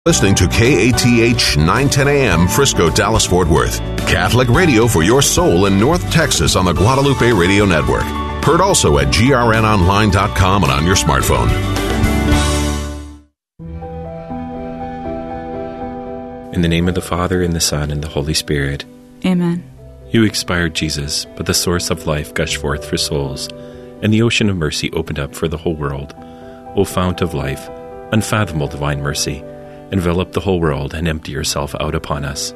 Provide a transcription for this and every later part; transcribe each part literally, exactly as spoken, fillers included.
Listening to K A T H nine ten A M Frisco, Dallas, Fort Worth. Catholic radio for your soul in North Texas on the Guadalupe Radio Network. Heard also at G R N online dot com and on your smartphone. In the name of the Father, and the Son, and the Holy Spirit. Amen. You expired, Jesus, but the source of life gushed forth for souls, and the ocean of mercy opened up for the whole world. O fount of life, unfathomable divine mercy, envelop the whole world and empty yourself out upon us.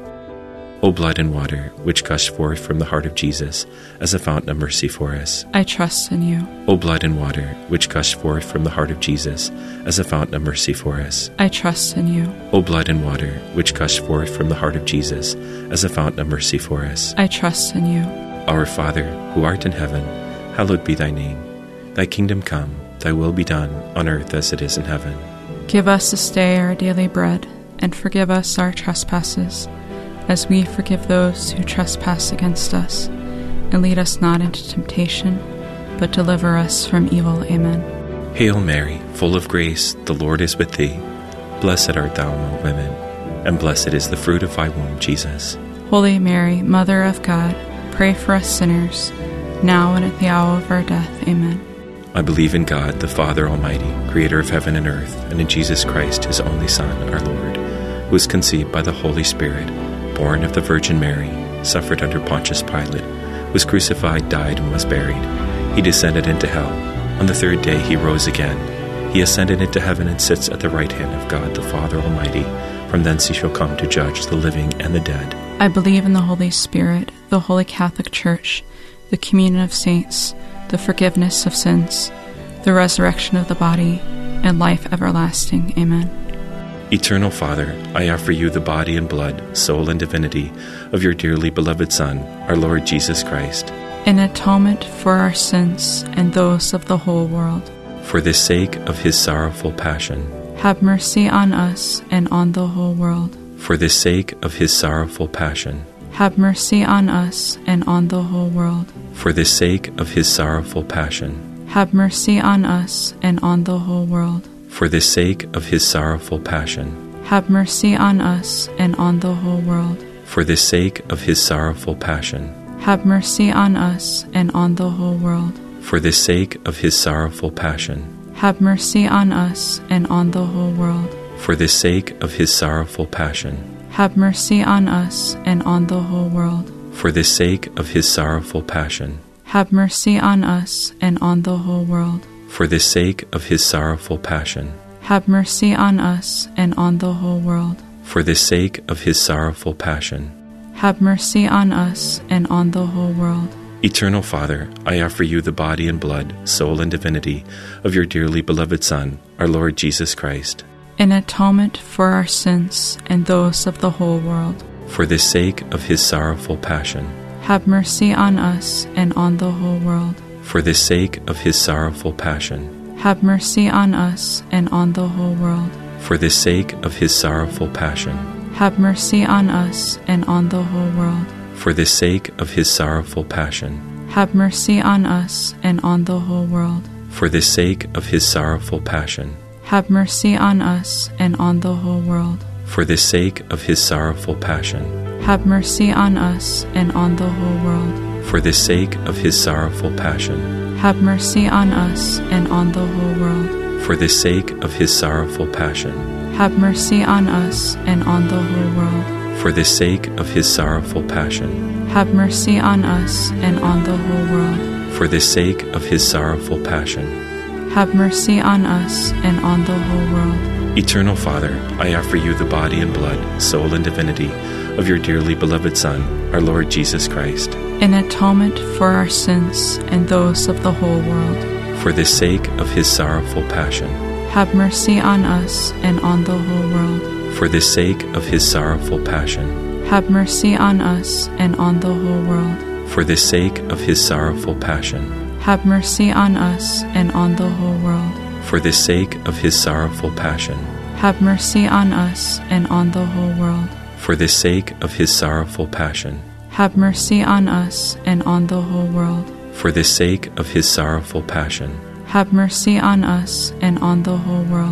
O blood and water, which gushed forth from the heart of Jesus as a fountain of mercy for us. I trust in you. O blood and water, which gushed forth from the heart of Jesus as a fountain of mercy for us. I trust in you. O blood and water, which gushed forth from the heart of Jesus as a fountain of mercy for us. I trust in you. Our Father, who art in heaven, hallowed be thy name. Thy kingdom come, thy will be done, on earth as it is in heaven. Give us this day our daily bread, and forgive us our trespasses, as we forgive those who trespass against us. And lead us not into temptation, but deliver us from evil. Amen. Hail Mary, full of grace, the Lord is with thee. Blessed art thou among women, and blessed is the fruit of thy womb, Jesus. Holy Mary, Mother of God, pray for us sinners, now and at the hour of our death. Amen. I believe in God, the Father Almighty, creator of heaven and earth, and in Jesus Christ, his only Son, our Lord, who was conceived by the Holy Spirit, born of the Virgin Mary, suffered under Pontius Pilate, was crucified, died, and was buried. He descended into hell. On the third day he rose again. He ascended into heaven and sits at the right hand of God, the Father Almighty. From thence he shall come to judge the living and the dead. I believe in the Holy Spirit, the Holy Catholic Church, the communion of saints, the forgiveness of sins, the resurrection of the body, and life everlasting. Amen. Eternal Father, I offer you the body and blood, soul and divinity of your dearly beloved Son, our Lord Jesus Christ, in atonement for our sins and those of the whole world. For the sake of his sorrowful passion, have mercy on us and on the whole world. For the sake of his sorrowful passion, have mercy on us and on the whole world. For the sake of his sorrowful passion, have mercy on us and on the whole world. For the sake of his sorrowful passion, have mercy on us and on the whole world. For the sake of his sorrowful passion, have mercy on us and on the whole world. For the sake of his sorrowful passion, have mercy on us and on the whole world. For the sake of his sorrowful passion, have mercy on us and on the whole world. For the sake of his sorrowful passion, have mercy on us and on the whole world. For the sake of his sorrowful passion, have mercy on us and on the whole world. For the sake of his sorrowful passion, have mercy on us and on the whole world. Eternal Father, I offer you the body and blood, soul and divinity of your dearly beloved Son, our Lord Jesus Christ, in atonement for our sins and those of the whole world. For the sake of his sorrowful passion, have mercy on us and on the whole world. For the sake of his sorrowful passion, have mercy on us and on the whole world. For the sake of his sorrowful passion, have mercy on us and on the whole world. For the sake of his sorrowful passion, have mercy on us and on the whole world. For the sake of his sorrowful passion, have mercy on us and on the whole world. For the sake of his sorrowful passion, have mercy on us and on the whole world. For the sake of his sorrowful passion, have mercy on us and on the whole world. For the sake of his sorrowful passion, have mercy on us and on the whole world. For the sake of his sorrowful passion, have mercy on us and on the whole world. For the sake of his sorrowful passion, have mercy on us and on the whole world. Eternal Father, I offer you the body and blood, soul and divinity of your dearly beloved Son, our Lord Jesus Christ, in atonement for our sins and those of the whole world. For the sake of his sorrowful passion, have mercy on us and on the whole world. For the sake of his sorrowful passion, have mercy on us and on the whole world. For the sake of his sorrowful passion, have mercy on us and on the whole world. For the sake of his sorrowful passion, have mercy on us and on the whole world. For the sake of his sorrowful passion, have mercy on us and on the whole world. For the sake of his sorrowful passion, have mercy on us and on the whole world.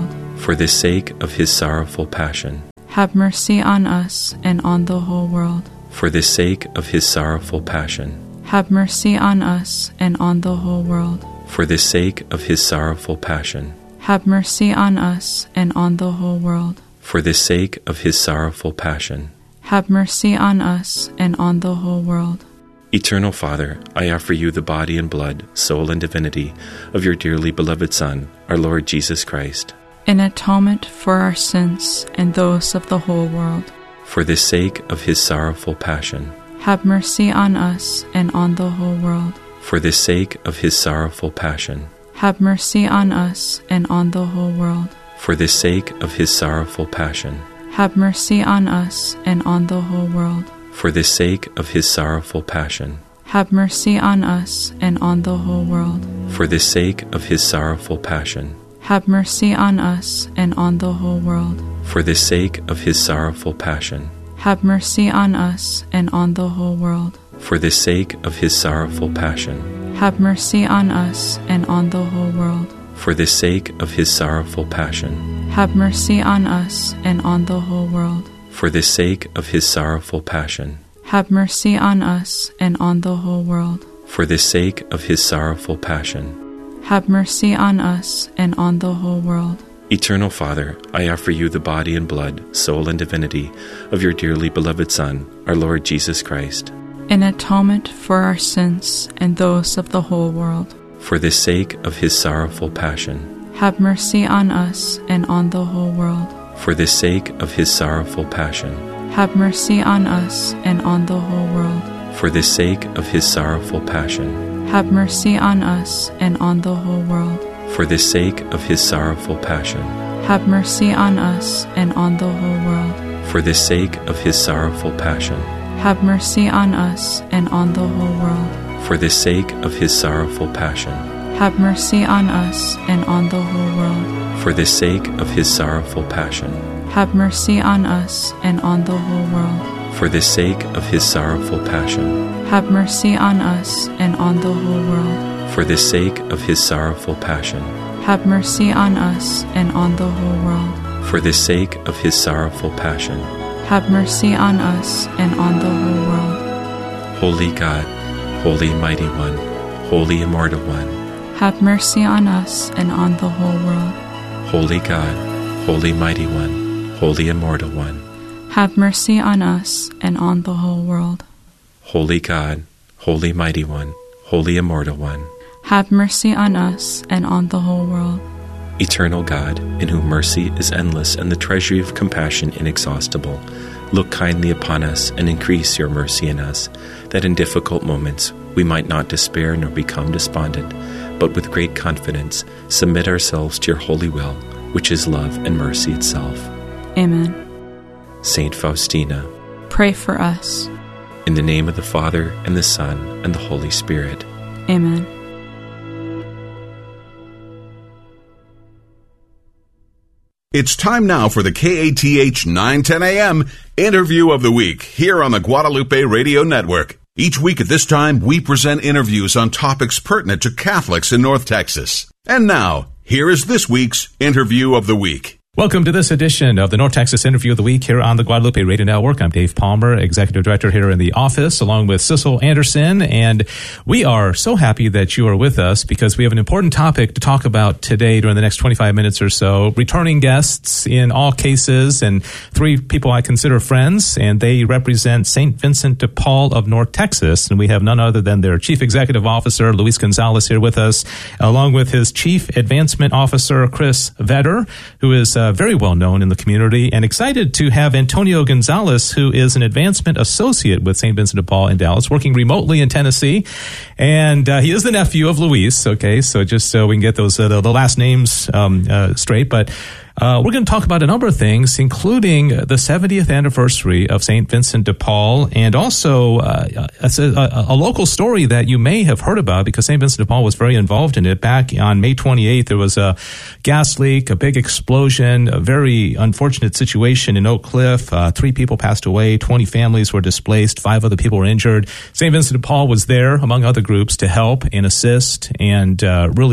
For the sake of his sorrowful passion. Have mercy on us and on the whole world. For the sake of his sorrowful passion. Have mercy on us and on the whole world. For the sake of his sorrowful passion. Have mercy on us and on the whole world. For the sake of his sorrowful passion. Have mercy on us and on the whole world. Eternal Father, I offer you the body and blood, soul and divinity of your dearly beloved Son, our Lord Jesus Christ, in atonement for our sins and those of the whole world. For the sake of his sorrowful passion. Have mercy on us and on the whole world. For the sake of his sorrowful passion. Have mercy on us and on the whole world. For the sake of his sorrowful passion. Have mercy on us and on the whole world. For the sake of his sorrowful passion. Have mercy on us and on the whole world. For the sake of his sorrowful passion. Have mercy on us and on the whole world. For the sake of his sorrowful passion. Have mercy on us and on the whole world. For the sake of his sorrowful passion. Have mercy on us and on the whole world. For the sake of his sorrowful passion. Have mercy on us and on the whole world. For the sake of his sorrowful passion. Have mercy on us and on the whole world. For the sake of his sorrowful passion. Have mercy on us and on the whole world. Eternal Father, I offer you the body and blood, soul and divinity of your dearly beloved Son, our Lord Jesus Christ, in atonement for our sins and those of the whole world. For the sake of his sorrowful passion. Have mercy on us and on the whole world. For the sake of his sorrowful passion. Have mercy on us and on the whole world. For the sake of his sorrowful passion. Have mercy on us and on the whole world. For the sake of his sorrowful passion. Have mercy on us and on the whole world. For the sake of his sorrowful passion. Have mercy on us and on the whole world. For the sake of his sorrowful passion. Have mercy on us and on the whole world. For the sake of his sorrowful passion. Have mercy on us and on the whole world. For the sake of his sorrowful passion. Have mercy on us and on the whole world. For the sake of his sorrowful passion. Have mercy on us and on the whole world. For the sake of his sorrowful passion. Have mercy on us and on the whole world. Holy God, Holy Mighty One, Holy Immortal One, have mercy on us and on the whole world. Holy God, Holy Mighty One, Holy Immortal One, have mercy on us and on the whole world. Holy God, Holy Mighty One, Holy Immortal One, have mercy on us and on the whole world. Eternal God, in whom mercy is endless and the treasury of compassion inexhaustible, look kindly upon us and increase your mercy in us, that in difficult moments we might not despair nor become despondent, but with great confidence submit ourselves to your holy will, which is love and mercy itself. Amen. Saint Faustina, pray for us. In the name of the Father, and the Son, and the Holy Spirit. Amen. It's time now for the K A T H nine ten A M Interview of the Week here on the Guadalupe Radio Network. Each week at this time, we present interviews on topics pertinent to Catholics in North Texas. And now, here is this week's Interview of the Week. Welcome to this edition of the North Texas Interview of the Week here on the Guadalupe Radio Network. I'm Dave Palmer, Executive Director here in the office, along with Cecil Anderson. And we are so happy that you are with us because we have an important topic to talk about today during the next twenty-five minutes or so. Returning guests in all cases, and three people I consider friends, and they represent Saint Vincent de Paul of North Texas. And we have none other than their Chief Executive Officer, Luis Gonzalez, here with us, along with his Chief Advancement Officer, Chris Vetter, who is uh, very well known in the community, and excited to have Antonio Gonzalez, who is an advancement associate with Saint Vincent de Paul in Dallas, working remotely in Tennessee. And uh, he is the nephew of Luis, okay, so just so we can get those uh, the, the last names um, uh, straight. But Uh, we're going to talk about a number of things, including the seventieth anniversary of Saint Vincent de Paul, and also uh, a, a, a local story that you may have heard about because Saint Vincent de Paul was very involved in it. Back on May twenty-eighth, there was a gas leak, a big explosion, a very unfortunate situation in Oak Cliff. Uh, three people passed away, twenty families were displaced, five other people were injured. Saint Vincent de Paul was there, among other groups, to help and assist and uh, really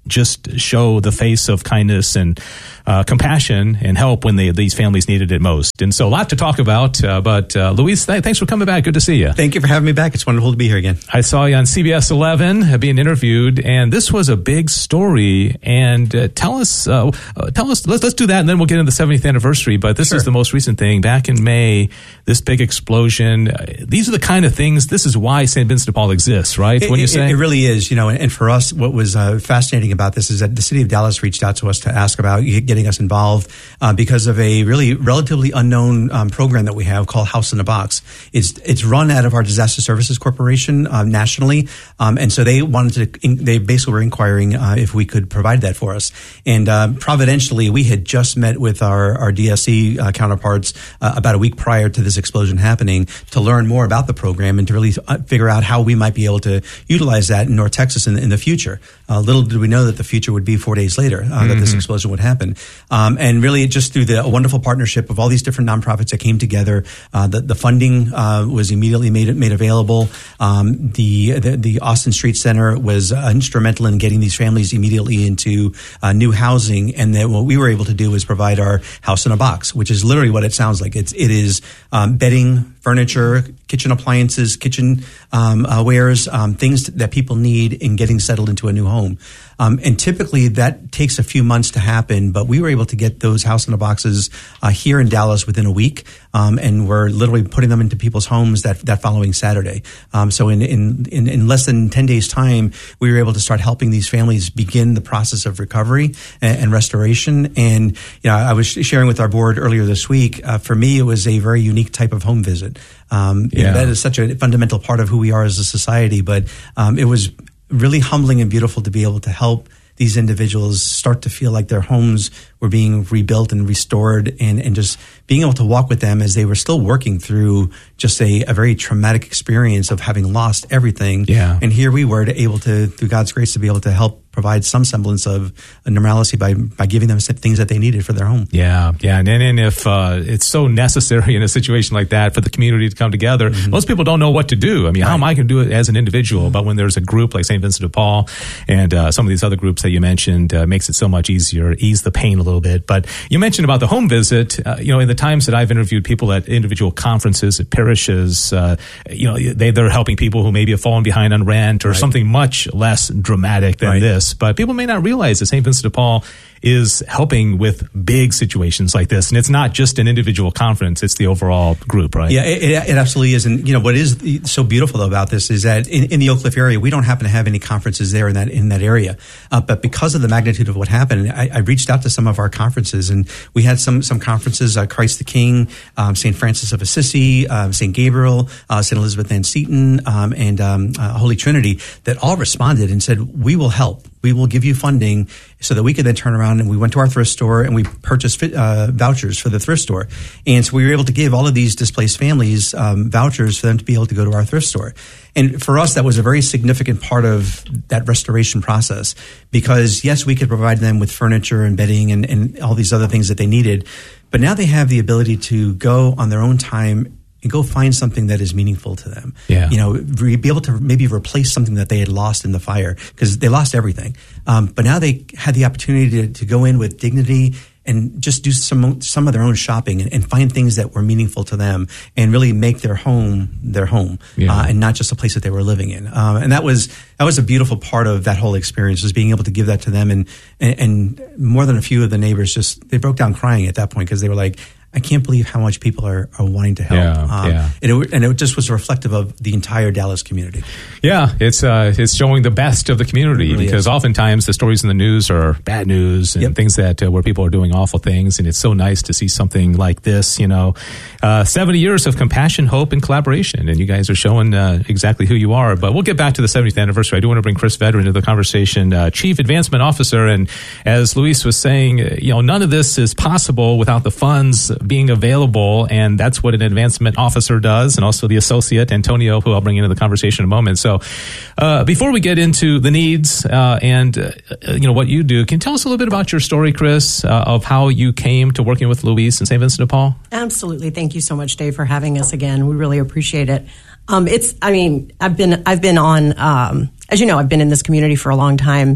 just show the face of kindness and uh, compassion and help when they, these families needed it most. And so a lot to talk about. Uh, but uh, Luis, th- thanks for coming back. Good to see you. Thank you for having me back. It's wonderful to be here again. I saw you on C B S eleven uh, being interviewed, and this was a big story. And uh, tell us, uh, uh, tell us. Let's let's do that, and then we'll get into the seventieth anniversary. But this Sure. is the most recent thing. Back in May, this big explosion. Uh, these are the kind of things. This is why Saint Vincent de Paul exists, right? It, What do you it, say? It really is, you know. And, and for us, what was uh, fascinating about this is that the city of Dallas reached out to us to ask about getting us involved uh, because of a really relatively unknown um, program that we have called House in a Box. It's it's run out of our Disaster Services Corporation um, nationally, um, and so they wanted to. They basically were inquiring uh, if we could provide that for us. And uh, providentially, we had just met with our our D S E uh, counterparts uh, about a week prior to this explosion happening to learn more about the program and to really uh, figure out how we might be able to utilize that in North Texas in, in the future. Uh, little did we know that the future would be four days later uh, mm-hmm. that this explosion would happen. Um, and really just through the wonderful partnership of all these different nonprofits that came together, uh, the, the funding uh, was immediately made made available. Um, the, the the Austin Street Center was uh, instrumental in getting these families immediately into uh, new housing. And then what we were able to do was provide our House in a Box, which is literally what it sounds like. It's it is um, bedding, furniture, kitchen appliances, kitchen um, uh, wares, um, things that people need in getting settled into a new home. Um, and typically that takes a few months to happen, but we were able to get those House in the Boxes uh, here in Dallas within a week, um, and we're literally putting them into people's homes that, that following Saturday. Um, so in, in, in, in less than ten days' time, we were able to start helping these families begin the process of recovery and, and restoration. And you know, I was sharing with our board earlier this week, uh, for me, it was a very unique type of home visit. Um, yeah. you know, that is such a fundamental part of who we are as a society, but um, it was really humbling and beautiful to be able to help these individuals start to feel like their homes were being rebuilt and restored, and, and just being able to walk with them as they were still working through just a, a very traumatic experience of having lost everything. Yeah. And here we were to able to, through God's grace, to be able to help provide some semblance of a normalcy by, by giving them things that they needed for their home. Yeah, yeah. And, and if uh, it's so necessary in a situation like that for the community to come together, mm-hmm. most people don't know what to do. I mean, right. how am I going to do it as an individual? Mm-hmm. But when there's a group like Saint Vincent de Paul and uh, some of these other groups that you mentioned, uh, makes it so much easier, ease the pain a little bit. But you mentioned about the home visit. Uh, you know, in the times that I've interviewed people at individual conferences, at parishes, uh, you know, they, they're helping people who maybe have fallen behind on rent or right. something much less dramatic than right. this. But people may not realize that Saint Vincent de Paul is helping with big situations like this. And it's not just an individual conference, it's the overall group, right? Yeah, it, it absolutely is. And, you know, what is so beautiful though about this is that in, in the Oak Cliff area, we don't happen to have any conferences there in that in that area. Uh, but because of the magnitude of what happened, I, I reached out to some of our conferences, and we had some some conferences, uh, Christ the King, um, Saint Francis of Assisi, um, Saint Gabriel, uh, Saint Elizabeth Ann Seton, um, and um, uh, Holy Trinity, that all responded and said, we will help. We will give you funding so that we could then turn around, and we went to our thrift store and we purchased uh, vouchers for the thrift store. And so we were able to give all of these displaced families um, vouchers for them to be able to go to our thrift store. And for us, that was a very significant part of that restoration process, because yes, we could provide them with furniture and bedding and, and all these other things that they needed, but now they have the ability to go on their own time and go find something that is meaningful to them. Yeah. You know, re- be able to maybe replace something that they had lost in the fire, because they lost everything. Um, but now they had the opportunity to, to go in with dignity and just do some some of their own shopping and, and find things that were meaningful to them and really make their home their home, yeah. uh, and not just a place that they were living in. Um, and that was that was a beautiful part of that whole experience, was being able to give that to them. And and, and more than a few of the neighbors just they broke down crying at that point, because they were like, I can't believe how much people are, are wanting to help. Yeah, um, yeah. And, it, and it just was reflective of the entire Dallas community. Yeah, it's uh, it's showing the best of the community, It really because is. oftentimes the stories in the news are bad news and Yep. things that uh, where people are doing awful things, and it's so nice to see something like this. You know, uh, seventy years of compassion, hope, and collaboration, and you guys are showing uh, exactly who you are. But we'll get back to the seventieth anniversary. I do want to bring Chris Vedder into the conversation, uh, Chief Advancement Officer, and as Luis was saying, you know, none of this is possible without the funds being available. And that's what an advancement officer does, and also the associate, Antonio, who I'll bring into the conversation in a moment. So uh, before we get into the needs uh, and, uh, you know, what you do, can you tell us a little bit about your story, Chris, uh, of how you came to working with Luis and Saint Vincent de Paul? Absolutely. Thank you so much, Dave, for having us again. We really appreciate it. Um, it's, I mean, I've been, I've been on, um, as you know, I've been in this community for a long time.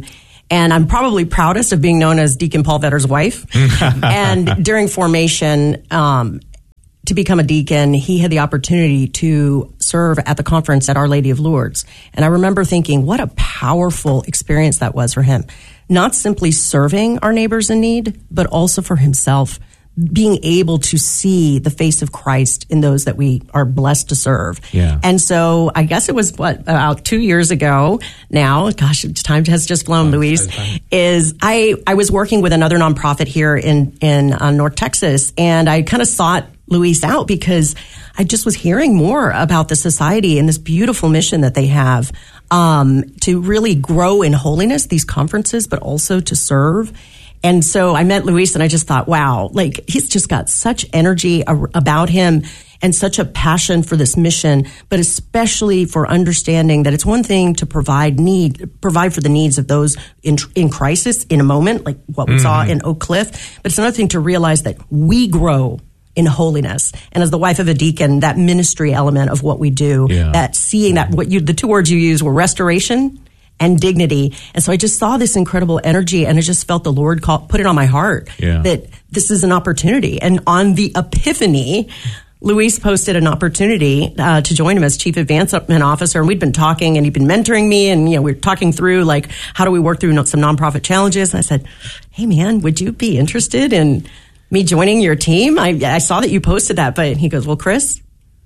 And I'm probably proudest of being known as Deacon Paul Vetter's wife. And during formation, um, to become a deacon, he had the opportunity to serve at the conference at Our Lady of Lourdes. And I remember thinking, what a powerful experience that was for him. Not simply serving our neighbors in need, but also for himself, being able to see the face of Christ in those that we are blessed to serve. Yeah. And so I guess it was, what, about two years ago now, gosh, time has just flown, oh, Luis, is I, I was working with another nonprofit here in, in uh, North Texas, and I kind of sought Luis out because I just was hearing more about the society and this beautiful mission that they have um, to really grow in holiness, these conferences, but also to serve. And so I met Luis and I just thought, wow, like he's just got such energy ar- about him and such a passion for this mission, but especially for understanding that it's one thing to provide need, provide for the needs of those in, in crisis in a moment, like what we mm-hmm. saw in Oak Cliff. But it's another thing to realize that we grow in holiness. And as the wife of a deacon, that ministry element of what we do, yeah. that seeing that what you, the two words you use were restoration and dignity. And so I just saw this incredible energy and I just felt the Lord call, put it on my heart yeah. that this is an opportunity. And on the Epiphany, Luis posted an opportunity uh, to join him as chief advancement officer. And we'd been talking and he'd been mentoring me. And, you know, we were talking through like, how do we work through some nonprofit challenges? And I said, hey man, would you be interested in me joining your team? I, I saw that you posted that, but he goes, well, Chris,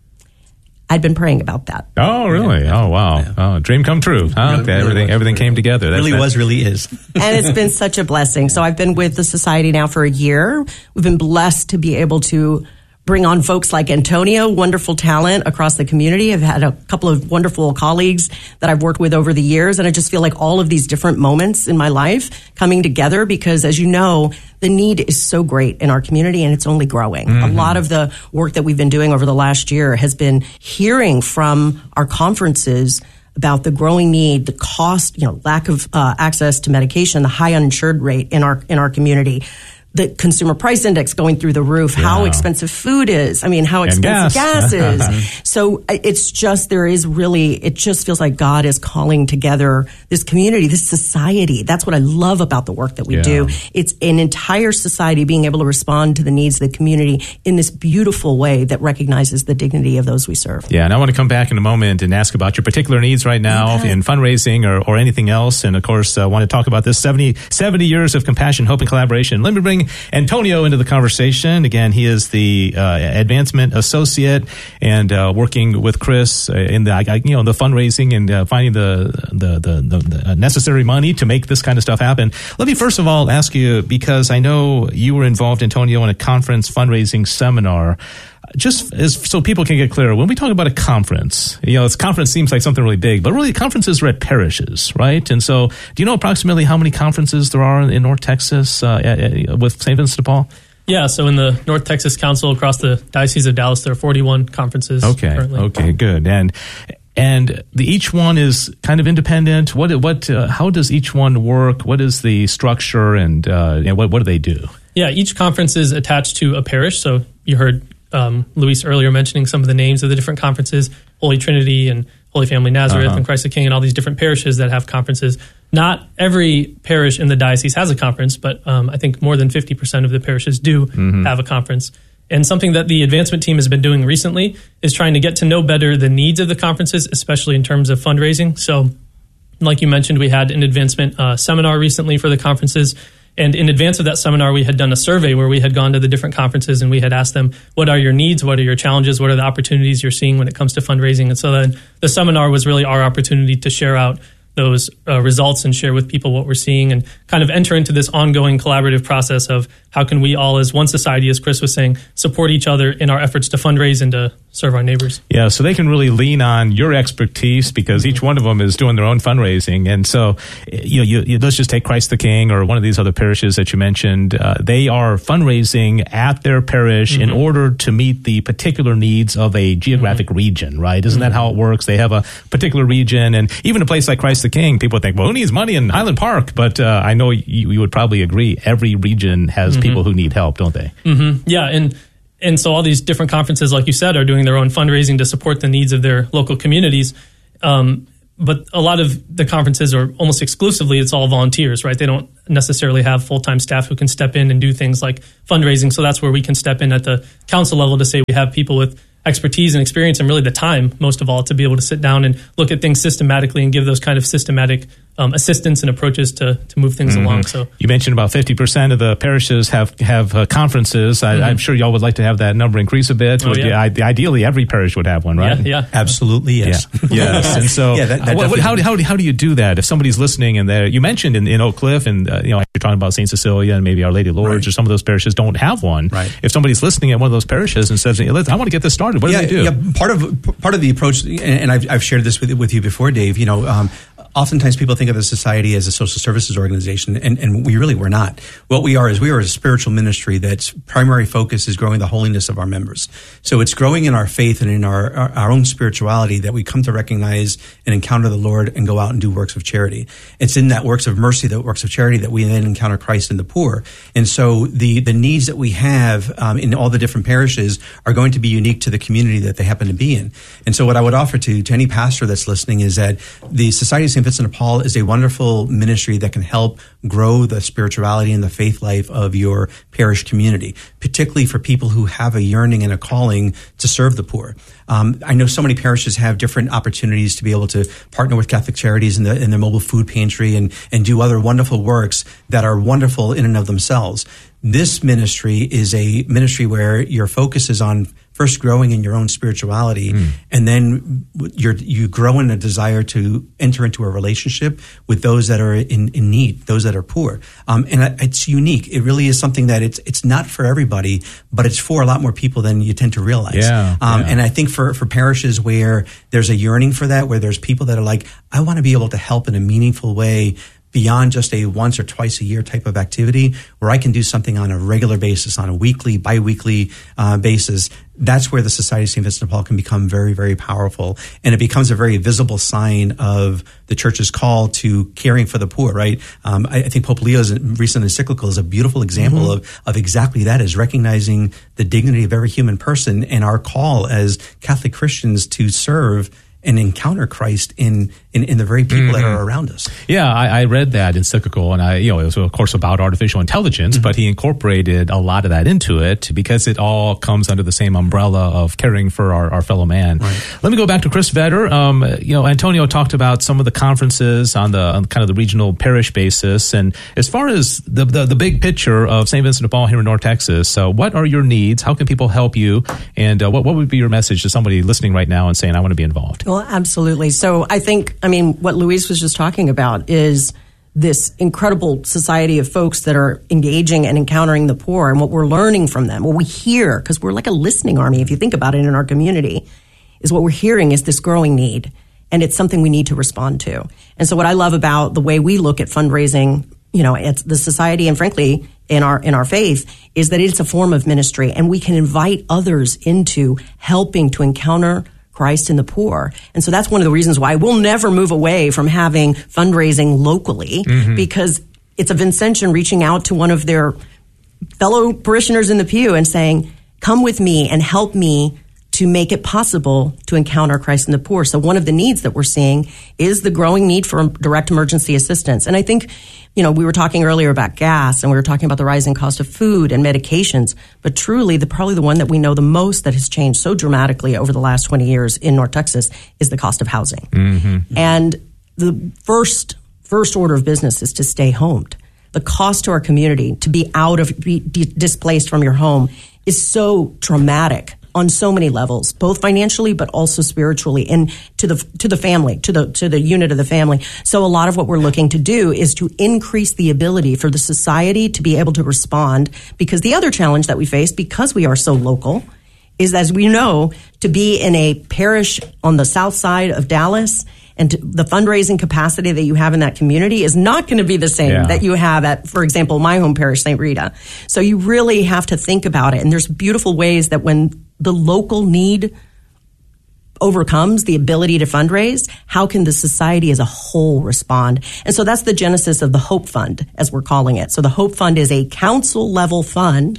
I'd been praying about that. Oh, really? Yeah. Oh, wow. Yeah. Oh, dream come true. Huh? Really, okay, really everything, was, everything really came together. That's, really was, really is. And it's been such a blessing. So I've been with the society now for a year. We've been blessed to be able to bring on folks like Antonio, wonderful talent across the community. I've had a couple of wonderful colleagues that I've worked with over the years. And I just feel like all of these different moments in my life coming together because, as you know, the need is so great in our community and it's only growing. Mm-hmm. A lot of the work that we've been doing over the last year has been hearing from our conferences about the growing need, the cost, you know, lack of uh, access to medication, the high uninsured rate in our in our community. The consumer price index going through the roof, yeah. how expensive food is. I mean, how expensive gas, gas is. So it's just, there is really, it just feels like God is calling together this community, this society. That's what I love about the work that we yeah. do. It's an entire society being able to respond to the needs of the community in this beautiful way that recognizes the dignity of those we serve. Yeah, and I want to come back in a moment and ask about your particular needs right now okay. in fundraising or, or anything else. And of course, I uh, want to talk about this seventy, seventy years of compassion, hope, and collaboration. Let me bring Antonio into the conversation. Again, he is the uh, advancement associate and uh, working with Chris in the you know the fundraising and uh, finding the the, the the the necessary money to make this kind of stuff happen. Let me first of all ask you, because I know you were involved, Antonio, in a conference fundraising seminar. Just as so people can get clear, when we talk about a conference, you know, this conference seems like something really big, but really conferences are at parishes, right? And so, do you know approximately how many conferences there are in North Texas uh, at, at, with Saint Vincent de Paul? Yeah, so in the North Texas Council across the Diocese of Dallas, there are forty-one conferences. Okay, currently. okay, good. And and the, each one is kind of independent. What what? Uh, how does each one work? What is the structure, and uh, and what what do they do? Yeah, each conference is attached to a parish. So you heard Um, Luis earlier mentioning some of the names of the different conferences, Holy Trinity and Holy Family Nazareth uh-huh. and Christ the King and all these different parishes that have conferences. Not every parish in the diocese has a conference, but um, I think more than fifty percent of the parishes do mm-hmm. have a conference. And something that the advancement team has been doing recently is trying to get to know better the needs of the conferences, especially in terms of fundraising. So like you mentioned, we had an advancement uh, seminar recently for the conferences. And in advance of that seminar, we had done a survey where we had gone to the different conferences and we had asked them, what are your needs? What are your challenges? What are the opportunities you're seeing when it comes to fundraising? And so then the seminar was really our opportunity to share out those uh, results and share with people what we're seeing and kind of enter into this ongoing collaborative process of how can we all as one society, as Chris was saying, support each other in our efforts to fundraise and to serve our neighbors. Yeah, so they can really lean on your expertise because each one of them is doing their own fundraising. And so, you know, you, you, let's just take Christ the King or one of these other parishes that you mentioned. Uh, they are fundraising at their parish mm-hmm. in order to meet the particular needs of a geographic mm-hmm. region, right? Isn't mm-hmm. that how it works? They have a particular region, and even a place like Christ the King, people think, well, who needs money in Highland Park? But uh, I know you, you would probably agree every region has mm-hmm. people who need help, don't they? Mm-hmm. Yeah, and and so all these different conferences, like you said, are doing their own fundraising to support the needs of their local communities. Um, but a lot of the conferences are almost exclusively, it's all volunteers, right? They don't necessarily have full-time staff who can step in and do things like fundraising. So that's where we can step in at the council level to say we have people with expertise and experience and really the time, most of all, to be able to sit down and look at things systematically and give those kind of systematic um, assistance and approaches to to move things mm-hmm. along. So you mentioned about fifty percent of the parishes have have uh, conferences. I, mm-hmm. I'm sure y'all would like to have that number increase a bit. Oh, yeah. I, ideally, every parish would have one, right? Yeah, yeah. Absolutely, yes. Yeah. yes. And so, yeah, that, that what, what, how, do, how, do, how do you do that? If somebody's listening and they're, you mentioned in, in Oak Cliff, and uh, you know, you're talking about Saint Cecilia and maybe Our Lady of Lourdes, right. or some of those parishes don't have one. Right. If somebody's listening at one of those parishes and says, I want to get this started, what yeah, do they do? Yeah, part of part of the approach, and I've, I've shared this with with you before, Dave. You know, um, oftentimes people think of the society as a social services organization, and, and we really were not. What we are is we are a spiritual ministry that's primary focus is growing the holiness of our members. So it's growing in our faith and in our, our, our own spirituality that we come to recognize and encounter the Lord and go out and do works of charity. It's in that works of mercy, that works of charity, that we then encounter Christ and the poor. And so the, the needs that we have um, in all the different parishes are going to be unique to the community that they happen to be in. And so what I would offer to, to any pastor that's listening is that the Society of Saint Vincent de Paul is a wonderful ministry that can help grow the spirituality and the faith life of your parish community, particularly for people who have a yearning and a calling to serve the poor. Um, I know so many parishes have different opportunities to be able to partner with Catholic Charities in, the, in their mobile food pantry and, and do other wonderful works that are wonderful in and of themselves. This ministry is a ministry where your focus is on first growing in your own spirituality, mm. and then you're, you grow in a desire to enter into a relationship with those that are in, in need, those that are poor. Um, and it's unique. It really is something that it's it's not for everybody, but it's for a lot more people than you tend to realize. Yeah, um, yeah. And I think for, for parishes where there's a yearning for that, where there's people that are like, I want to be able to help in a meaningful way, beyond just a once or twice a year type of activity, where I can do something on a regular basis, on a weekly, biweekly uh, basis, that's where the Society of Saint Vincent de Paul can become very, very powerful. And it becomes a very visible sign of the Church's call to caring for the poor, right? Um, I, I think Pope Leo's recent encyclical is a beautiful example mm-hmm. of, of exactly that, is recognizing the dignity of every human person and our call as Catholic Christians to serve and encounter Christ in, in, in the very people mm-hmm. that are around us. Yeah, I, I read that encyclical, and I, you know, it was of course about artificial intelligence, mm-hmm. but he incorporated a lot of that into it because it all comes under the same umbrella of caring for our, our fellow man. Right. Let me go back to Chris Vetter. Um, you know, Antonio talked about some of the conferences on the on kind of the regional parish basis, and as far as the the, the big picture of Saint Vincent de Paul here in North Texas, uh, what are your needs? How can people help you? And uh, what what would be your message to somebody listening right now and saying, I want to be involved? Well, absolutely. So I think, I mean, what Luis was just talking about is this incredible society of folks that are engaging and encountering the poor, and what we're learning from them, what we hear, because we're like a listening army, if you think about it, in our community, is what we're hearing is this growing need, and it's something we need to respond to. And so what I love about the way we look at fundraising, you know, at the society, and frankly, in our in our faith, is that it's a form of ministry, and we can invite others into helping to encounter Christ in the poor. And so that's one of the reasons why we'll never move away from having fundraising locally, mm-hmm. because it's a Vincentian reaching out to one of their fellow parishioners in the pew and saying, come with me and help me to make it possible to encounter Christ in the poor. So one of the needs that we're seeing is the growing need for direct emergency assistance. And I think, you know, we were talking earlier about gas, and we were talking about the rising cost of food and medications, but truly the probably the one that we know the most that has changed so dramatically over the last twenty years in North Texas is the cost of housing. Mm-hmm. And the first first order of business is to stay homed. The cost to our community to be out of, be displaced from your home is so traumatic on so many levels, both financially but also spiritually, and to the to the family, to the to the unit of the family. So a lot of what we're looking to do is to increase the ability for the society to be able to respond, because the other challenge that we face, because we are so local, is, as we know, to be in a parish on the south side of Dallas, and to, the fundraising capacity that you have in that community is not going to be the same yeah. that you have at, for example, my home parish, Saint Rita. So you really have to think about it. And there's beautiful ways that when the local need overcomes the ability to fundraise, how can the society as a whole respond? And so that's the genesis of the Hope Fund, as we're calling it. So the Hope Fund is a council level fund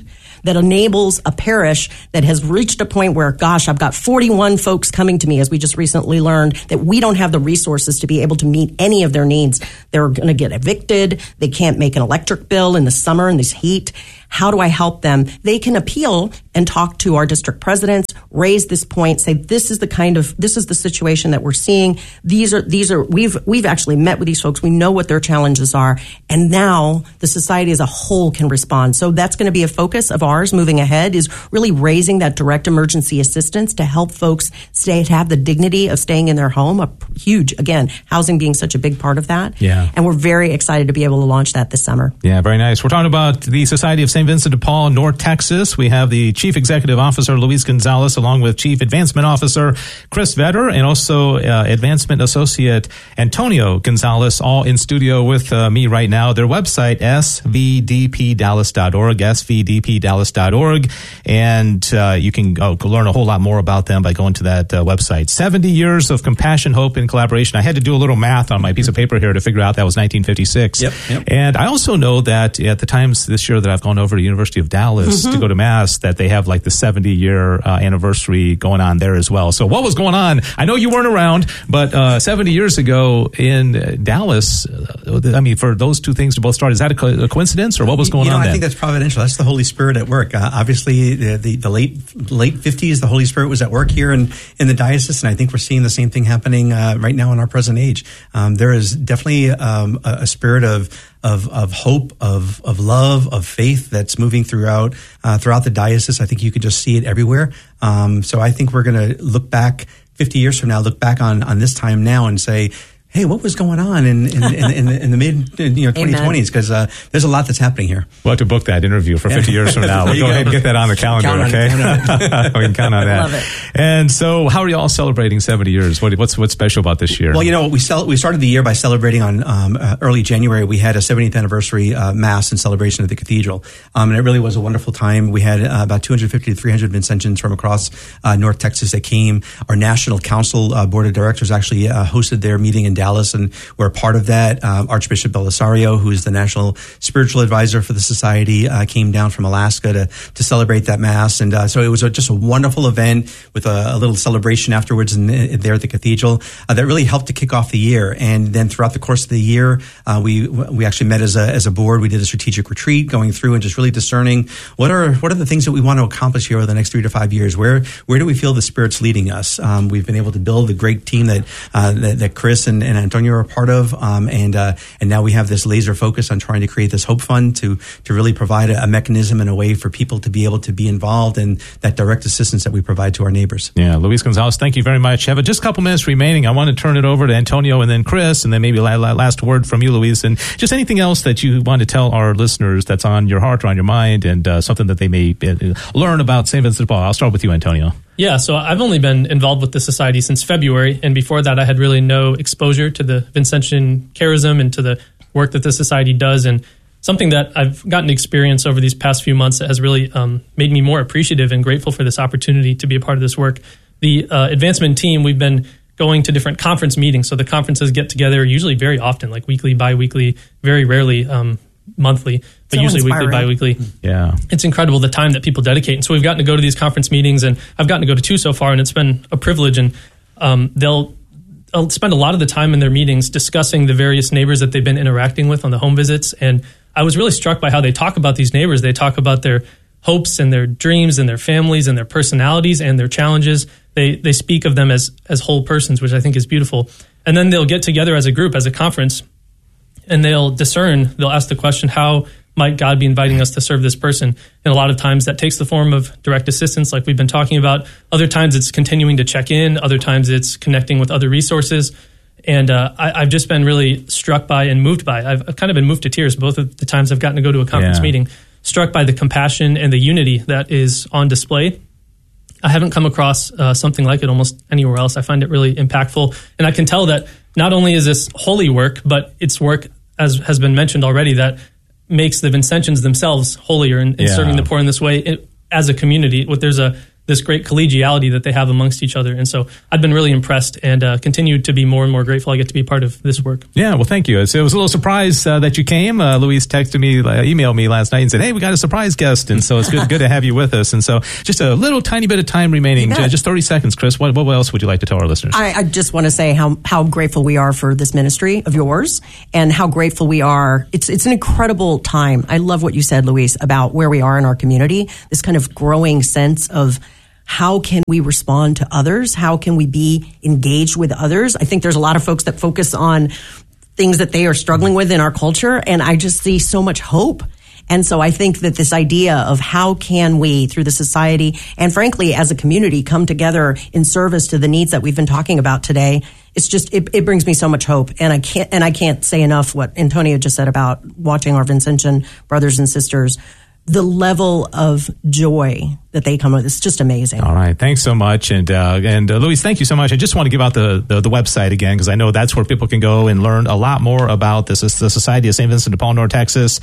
that enables a parish that has reached a point where, gosh, I've got forty-one folks coming to me, as we just recently learned, that we don't have the resources to be able to meet any of their needs. They're going to get evicted. They can't make an electric bill in the summer in this heat. How do I help them? They can appeal and talk to our district presidents, raise this point, say this is the kind of this is the situation that we're seeing. These are these are we've we've actually met with these folks. We know what their challenges are, and now the society as a whole can respond. So that's going to be a focus of ours moving ahead, is really raising that direct emergency assistance to help folks stay to have the dignity of staying in their home. A huge, again, housing being such a big part of that. Yeah. And we're very excited to be able to launch that this summer. Yeah, very nice. We're talking about the Society of Saint Vincent de Paul, North Texas. We have the Chief Executive Officer, Luis Gonzalez, along with Chief Advancement Officer, Chris Vetter, and also uh, Advancement Associate, Antonio Gonzalez, all in studio with uh, me right now. Their website, s v d p dallas dot org, s v d p dallas dot org, and uh, you can go, go learn a whole lot more about them by going to that uh, website. seventy years of compassion, hope, and collaboration. I had to do a little math on my piece of paper here to figure out that was nineteen fifty-six. Yep, yep. And I also know that at the times this year that I've gone over to University of Dallas mm-hmm. to go to Mass, that they have like the seventy-year uh, anniversary going on there as well. So what was going on? I know you weren't around, but uh, seventy years ago in uh, Dallas, uh, I mean, for those two things to both start, is that a, co- a coincidence, or what was going you know, on I then? think that's providential. That's the Holy Spirit at work. Uh, obviously, the, the, the late late fifties, the Holy Spirit was at work here in, in the diocese, and I think we're seeing the same thing happening uh, right now in our present age. Um, there is definitely um, a, a spirit of Of, of hope, of of love, of faith that's moving throughout uh, throughout the diocese. I think you could just see it everywhere. Um, so I think we're going to look back fifty years from now, look back on, on this time now and say, hey, what was going on in in, in, in, the, in the mid you know twenty twenties? Because uh, there's a lot that's happening here. We'll have to book that interview for fifty years from now. We'll go, go ahead and get that on the calendar, count okay? On we can count on that. Love it. And so, how are you all celebrating seventy years? What, what's what's special about this year? Well, you know, we cel- we started the year by celebrating on um, uh, early January. We had a seventieth anniversary uh, mass and celebration at the cathedral, um, and it really was a wonderful time. We had uh, about two hundred fifty to three hundred Vincentians from across uh, North Texas that came. Our National Council uh, Board of Directors actually uh, hosted their meeting in Dallas, and we're a part of that. Um, Archbishop Belisario, who is the National Spiritual Advisor for the Society, uh, came down from Alaska to to celebrate that mass, and uh, so it was a, just a wonderful event with a, a little celebration afterwards in, in, there at the cathedral uh, that really helped to kick off the year. And then throughout the course of the year, uh, we we actually met as a as a board. We did a strategic retreat, going through and just really discerning what are what are the things that we want to accomplish here over the next three to five years. Where where do we feel the Spirit's leading us? Um, we've been able to build a great team that uh, that, that Chris and, and Antonio are a part of, um, and uh, and now we have this laser focus on trying to create this Hope Fund to to really provide a, a mechanism and a way for people to be able to be involved in that direct assistance that we provide to our neighbors. Yeah, Luis Gonzalez, thank you very much. Have just a couple minutes remaining. I want to turn it over to Antonio and then Chris, and then maybe la- la- last word from you, Luis, and just anything else that you want to tell our listeners that's on your heart or on your mind, and uh, something that they may uh, learn about Saint Vincent de Paul. I'll start with you, Antonio. Yeah, so I've only been involved with the society since February, and before that I had really no exposure to the Vincentian charism and to the work that the society does, and something that I've gotten to experience over these past few months that has really um, made me more appreciative and grateful for this opportunity to be a part of this work. The uh, advancement team, we've been going to different conference meetings, so the conferences get together usually very often, like weekly, bi-weekly, very rarely um, monthly, but so usually inspiring. weekly, bi-weekly. Yeah. It's incredible the time that people dedicate. And so we've gotten to go to these conference meetings, and I've gotten to go to two so far, and it's been a privilege. And um, they'll, they'll spend a lot of the time in their meetings discussing the various neighbors that they've been interacting with on the home visits. And I was really struck by how they talk about these neighbors. They talk about their hopes and their dreams and their families and their personalities and their challenges. They they speak of them as as whole persons, which I think is beautiful. And then they'll get together as a group, as a conference, and they'll discern, they'll ask the question, how might God be inviting us to serve this person? And a lot of times that takes the form of direct assistance, like we've been talking about. Other times it's continuing to check in. Other times it's connecting with other resources. And uh, I, I've just been really struck by and moved by. I've, I've kind of been moved to tears both of the times I've gotten to go to a conference yeah. meeting, struck by the compassion and the unity that is on display. I haven't come across uh, something like it almost anywhere else. I find it really impactful. And I can tell that not only is this holy work, but it's work, as has been mentioned already, that makes the Vincentians themselves holier in, in yeah. serving the poor in this way it, as a community. What there's a this great collegiality that they have amongst each other. And so I've been really impressed and uh, continue to be more and more grateful I get to be part of this work. Yeah, well, thank you. So it was a little surprise uh, that you came. Uh, Louise texted me, uh, emailed me last night and said, hey, we got a surprise guest. And so it's good, good to have you with us. And so just a little tiny bit of time remaining, yeah. just thirty seconds, Chris. What, what else would you like to tell our listeners? I, I just want to say how, how grateful we are for this ministry of yours and how grateful we are. It's, it's an incredible time. I love what you said, Louise, about where we are in our community, this kind of growing sense of how can we respond to others? How can we be engaged with others? I think there's a lot of folks that focus on things that they are struggling with in our culture, and I just see so much hope. And so I think that this idea of how can we, through the society and frankly as a community, come together in service to the needs that we've been talking about today, it's just it, it brings me so much hope. And I can't and I can't say enough what Antonio just said about watching our Vincentian brothers and sisters. The level of joy that they come with, it's just amazing. All right. Thanks so much. And, uh, and uh, Louise, thank you so much. I just want to give out the, the, the website again, because I know that's where people can go and learn a lot more about this. It's the Society of Saint Vincent de Paul, North Texas,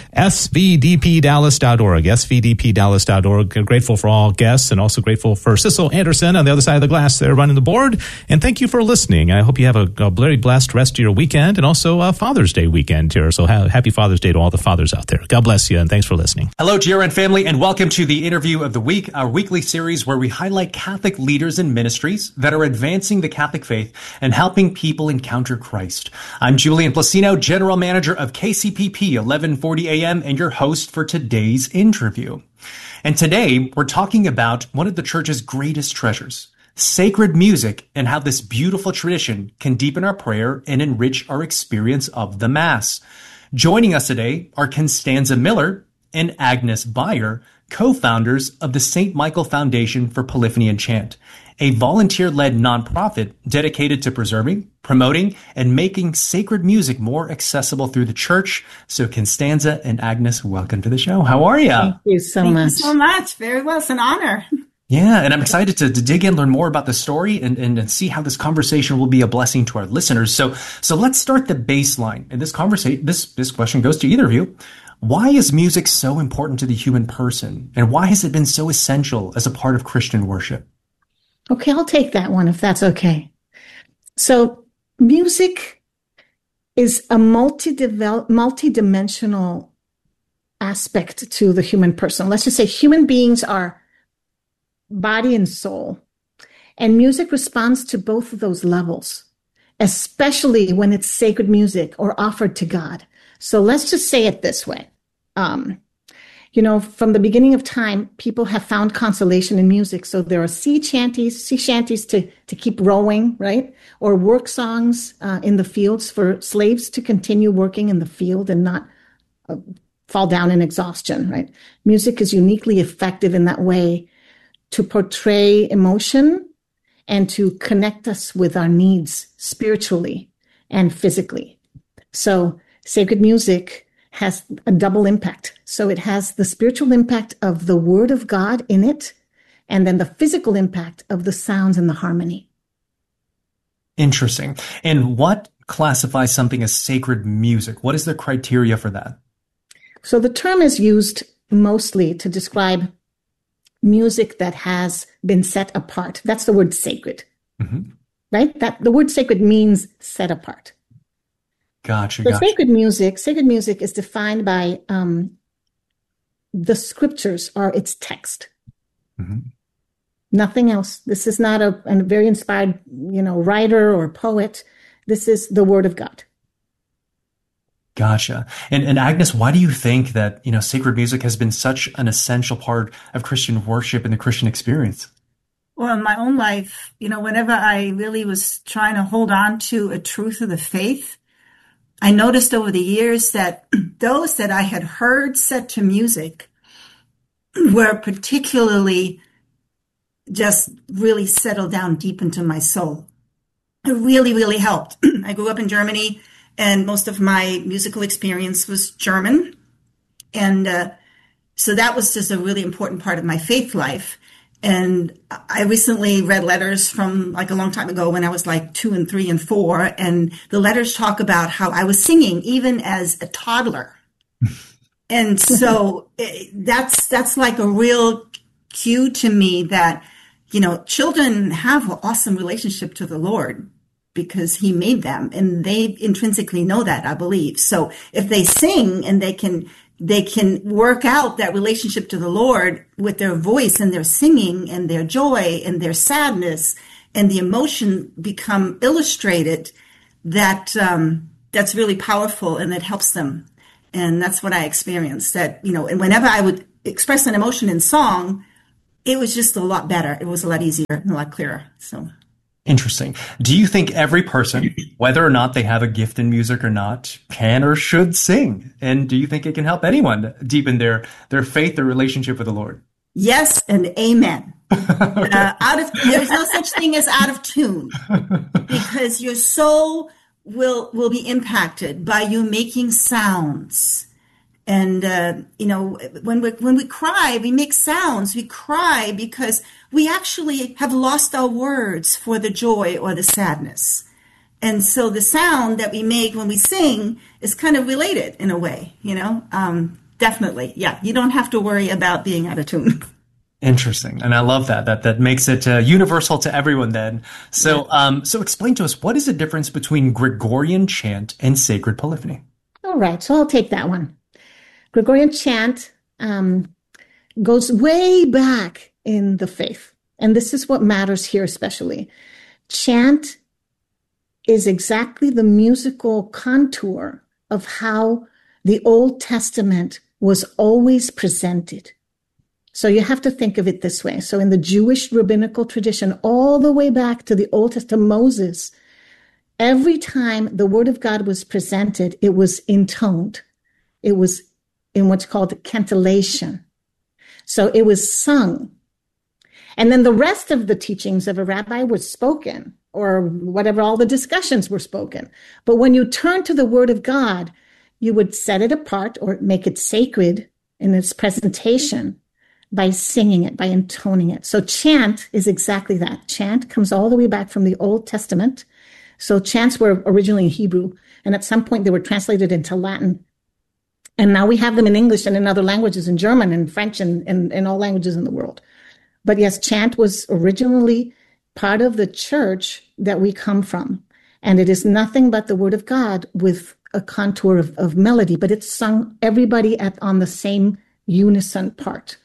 S V D P Dallas dot org, S V D P Dallas dot org. Grateful for all guests and also grateful for Sissel Anderson on the other side of the glass there running the board. And thank you for listening. I hope you have a, a very blessed rest of your weekend and also a Father's Day weekend here. So ha- happy Father's Day to all the fathers out there. God bless you and thanks for listening. Hello, G R N family, and welcome to the Interview of the Week, our weekly series where we highlight Catholic leaders and ministries that are advancing the Catholic faith and helping people encounter Christ. I'm Julian Placino, General Manager of K C P P eleven forty A M, and your host for today's interview. And today, we're talking about one of the church's greatest treasures, sacred music, and how this beautiful tradition can deepen our prayer and enrich our experience of the Mass. Joining us today are Constanza Miller and Agnes Beyer, co-founders of the Saint Michael Foundation for Polyphony and Chant, a volunteer-led nonprofit dedicated to preserving, promoting, and making sacred music more accessible through the church. So Constanza and Agnes, welcome to the show. How are you? Thank you so Thank much. you so much. Very well. It's an honor. Yeah, and I'm excited to, to dig in, learn more about the story, and, and, and see how this conversation will be a blessing to our listeners. So so let's start the baseline. And this conversation, this this question goes to either of you. Why is music so important to the human person? And why has it been so essential as a part of Christian worship? Okay, I'll take that one if that's okay. So music is a multi-devel- multi-dimensional aspect to the human person. Let's just say human beings are body and soul. And music responds to both of those levels, especially when it's sacred music or offered to God. So let's just say it this way. Um, you know, from the beginning of time, people have found consolation in music. So there are sea chanties, sea shanties to, to keep rowing, right? Or work songs uh, in the fields for slaves to continue working in the field and not uh, fall down in exhaustion, right? Music is uniquely effective in that way to portray emotion and to connect us with our needs spiritually and physically. So sacred music has a double impact. So it has the spiritual impact of the Word of God in it, and then the physical impact of the sounds and the harmony. Interesting. And what classifies something as sacred music? What is the criteria for that? So the term is used mostly to describe music that has been set apart. That's the word sacred, mm-hmm. right? That the word sacred means set apart. Gotcha. So gotcha. sacred music, sacred music is defined by um, the scriptures or its text. Mm-hmm. Nothing else. This is not a, a very inspired, you know, writer or poet. This is the Word of God. Gotcha. And, and Agnes, why do you think that, you know, sacred music has been such an essential part of Christian worship and the Christian experience? Well, in my own life, you know, whenever I really was trying to hold on to a truth of the faith, I noticed over the years that those that I had heard set to music were particularly just really settled down deep into my soul. It really, really helped. I grew up in Germany, and most of my musical experience was German. And uh, so that was just a really important part of my faith life. And I recently read letters from like a long time ago when I was like two and three and four. And the letters talk about how I was singing even as a toddler. And so it, that's, that's like a real cue to me that you know, children have an awesome relationship to the Lord because he made them, and they intrinsically know that, I believe. So if they sing and they can, they can work out that relationship to the Lord with their voice and their singing and their joy and their sadness, and the emotion become illustrated, that, um, that's really powerful, and it helps them. And that's what I experienced, that, you know, and whenever I would express an emotion in song, it was just a lot better. It was a lot easier and a lot clearer. So interesting. Do you think every person, whether or not they have a gift in music or not, can or should sing? And do you think it can help anyone deepen their, their faith, their relationship with the Lord? Yes and amen. uh, out of there's no such thing as out of tune, because your soul will will be impacted by you making sounds. And uh, you know, when we when we cry, we make sounds. We cry because we actually have lost our words for the joy or the sadness. And so the sound that we make when we sing is kind of related in a way, you know. Um, definitely, yeah. You don't have to worry about being out of tune. Interesting. And I love that. That that makes it uh, universal to everyone then. So um, so explain to us, what is the difference between Gregorian chant and sacred polyphony? All right, so I'll take that one. Gregorian chant um, goes way back in the faith. And this is what matters here especially. Chant is exactly the musical contour of how the Old Testament was always presented. So you have to think of it this way. So in the Jewish rabbinical tradition, all the way back to the Old Testament, Moses, every time the word of God was presented, it was intoned. It was in what's called cantillation. So it was sung. And then the rest of the teachings of a rabbi was spoken, or whatever, all the discussions were spoken. But when you turn to the word of God, you would set it apart or make it sacred in its presentation by singing it, by intoning it. So chant is exactly that. Chant comes all the way back from the Old Testament. So chants were originally in Hebrew, and at some point they were translated into Latin. And now we have them in English and in other languages, in German and French and in all languages in the world. But yes, chant was originally part of the church that we come from. And it is nothing but the word of God with a contour of, of melody, but it's sung everybody at on the same unison part.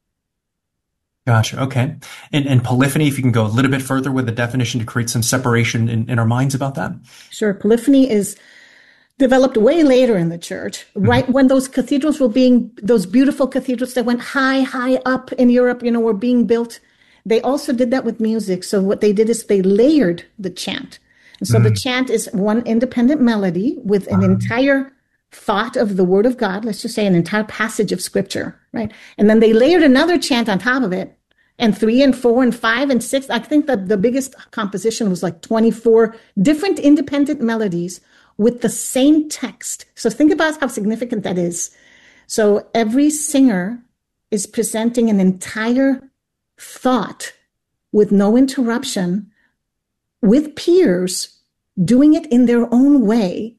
Gotcha. Okay. And, and polyphony, if you can go a little bit further with the definition to create some separation in, in our minds about that. Sure. Polyphony is developed way later in the church, mm-hmm. right when those cathedrals were being, those beautiful cathedrals that went high, high up in Europe, you know, were being built. They also did that with music. So what they did is they layered the chant. And so mm-hmm. the chant is one independent melody with an uh-huh. entire thought of the word of God, let's just say an entire passage of scripture, right? And then they layered another chant on top of it, and three and four and five and six. I think that the biggest composition was like twenty-four different independent melodies with the same text. So think about how significant that is. So every singer is presenting an entire thought with no interruption, with peers doing it in their own way,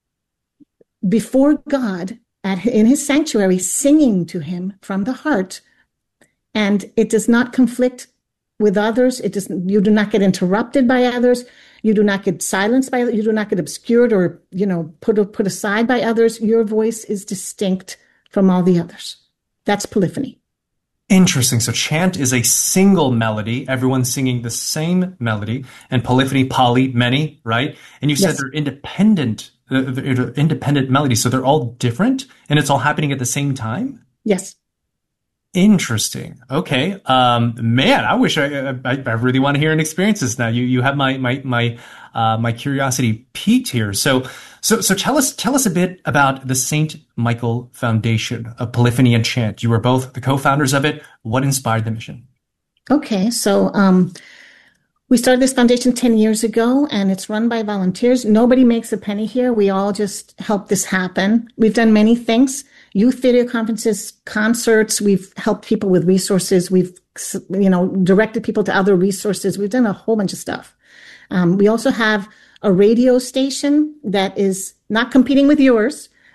before God at, in his sanctuary, singing to him from the heart. And it does not conflict with others. It does, you do not get interrupted by others. You do not get silenced by others. You do not get obscured or, you know, put, put aside by others. Your voice is distinct from all the others. That's polyphony. Interesting. So chant is a single melody, everyone singing the same melody, and polyphony, poly, many, right? And you said yes. they're independent Uh, they're independent melodies, so they're all different, and it's all happening at the same time? Yes. Interesting. Okay. Um, man, I wish I, I, I really want to hear and experience this now. You, you have my, my, my, uh, my curiosity piqued here. So, so, so tell us, tell us a bit about the Saint Michael Foundation of Polyphony and Chant. You were both the co-founders of it. What inspired the mission? Okay. So, um, we started this foundation ten years ago, and it's run by volunteers. Nobody makes a penny here. We all just help this happen. We've done many things, youth video conferences, concerts. We've helped people with resources. We've, you know, directed people to other resources. We've done a whole bunch of stuff. Um, we also have a radio station that is not competing with yours,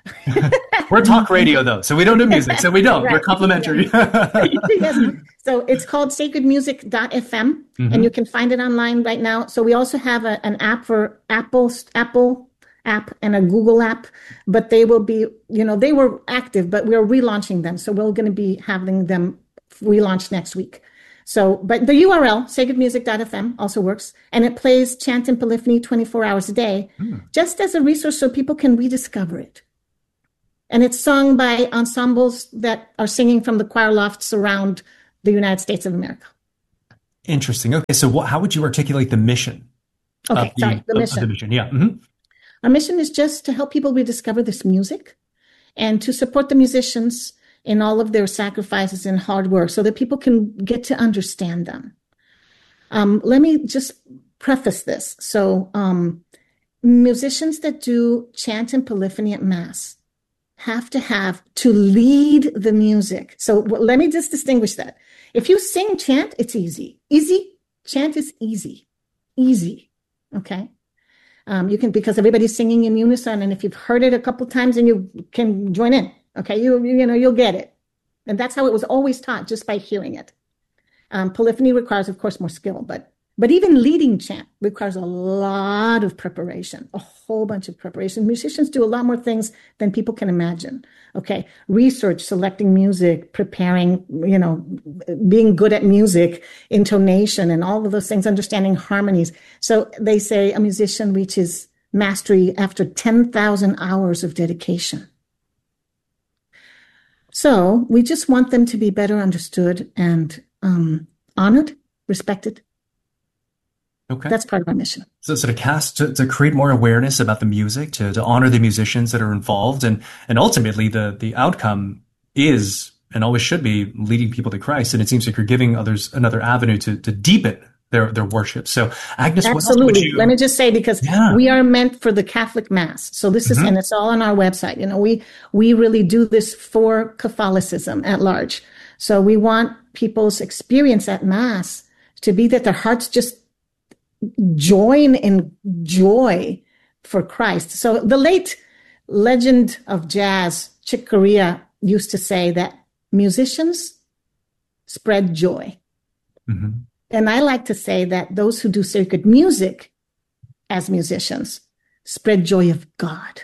We're talk radio, though, so we don't do music, so we don't. Right. We're complimentary. Yes. So it's called sacred music dot f m, mm-hmm. and you can find it online right now. So we also have a, an app for Apple, Apple app and a Google app, but they will be, you know, they were active, but we're relaunching them. So we're going to be having them relaunched next week. So, but the U R L, sacred music dot f m, also works. And it plays chant and polyphony twenty-four hours a day, mm. just as a resource so people can rediscover it. And it's sung by ensembles that are singing from the choir lofts around the United States of America. Interesting. Okay, so what, how would you articulate the mission? Okay, the, sorry, the of, mission. Of the mission, yeah. Mm-hmm. Our mission is just to help people rediscover this music and to support the musicians in all of their sacrifices and hard work so that people can get to understand them. Um, let me just preface this. So um, musicians that do chant and polyphony at Mass have to have to lead the music. So w- let me just distinguish that. If you sing chant, it's easy. Easy. Chant is easy. Easy. Okay. Um, you can, because everybody's singing in unison. And if you've heard it a couple times, and you can join in. Okay, you you know, you'll get it. And that's how it was always taught, just by hearing it. Um, polyphony requires, of course, more skill, but but even leading chant requires a lot of preparation, a whole bunch of preparation. Musicians do a lot more things than people can imagine. Okay, research, selecting music, preparing, you know, being good at music, intonation, and all of those things, understanding harmonies. So they say a musician reaches mastery after ten thousand hours of dedication. So we just want them to be better understood and um, honored, respected. Okay. That's part of our mission. So, so to cast, to, to create more awareness about the music, to, to honor the musicians that are involved, and, and ultimately the, the outcome is, and always should be, leading people to Christ. And it seems like you're giving others another avenue to, to deepen their, their worship. So Agnes, absolutely. What else would you... Let me just say, because yeah. we are meant for the Catholic Mass. So this is, mm-hmm. and it's all on our website. You know, we, we really do this for Catholicism at large. So we want people's experience at Mass to be that their hearts just join in joy for Christ. So the late legend of jazz, Chick Corea, used to say that musicians spread joy. Mm-hmm. And I like to say that those who do sacred music as musicians spread joy of God.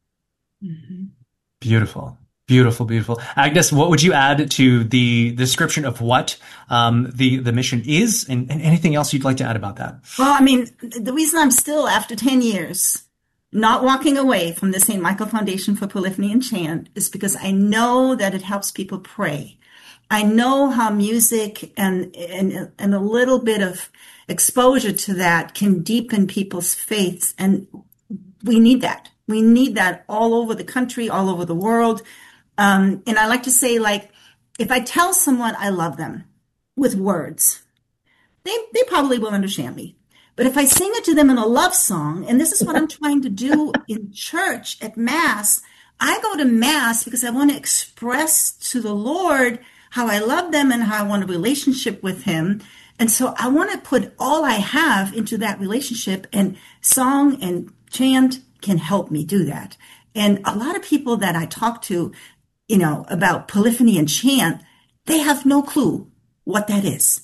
Mm-hmm. Beautiful. Beautiful, beautiful. Agnes, what would you add to the description of what um, the, the mission is, and, and anything else you'd like to add about that? Well, I mean, the reason I'm still, after ten years, not walking away from the Saint Michael Foundation for Polyphony and Chant is because I know that it helps people pray. I know how music and, and, and a little bit of exposure to that can deepen people's faiths. And we need that. We need that all over the country, all over the world. Um, and I like to say, like, if I tell someone I love them with words, they, they probably will understand me. But if I sing it to them in a love song, and this is what I'm trying to do in church at Mass, I go to Mass because I want to express to the Lord how I love them and how I want a relationship with him. And so I want to put all I have into that relationship, and song and chant can help me do that. And a lot of people that I talk to, you know, about polyphony and chant, they have no clue what that is.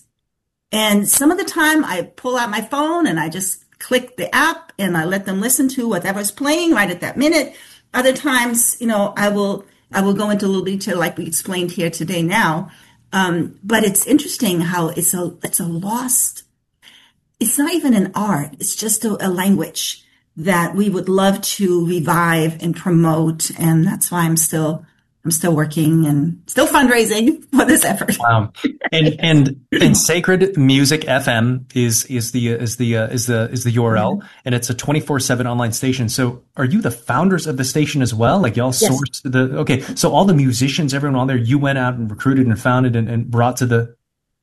And some of the time I pull out my phone and I just click the app and I let them listen to whatever's playing right at that minute. Other times, you know, I will, I will go into a little detail like we explained here today now. Um, but it's interesting how it's a, it's a lost, it's not even an art. It's just a, a language that we would love to revive and promote. And that's why I'm still, I'm still working and still fundraising for this effort. Wow. And, and, and Sacred Music F M is, is the, is the, uh, is the, is the U R L, mm-hmm. and it's a twenty-four seven online station. So are you the founders of the station as well? Like y'all yes. sourced the, okay. So all the musicians, everyone on there, you went out and recruited and founded and, and brought to the.